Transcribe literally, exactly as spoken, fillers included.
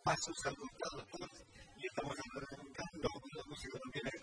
pasos al costado, todos, y estamos arrancando con la música también.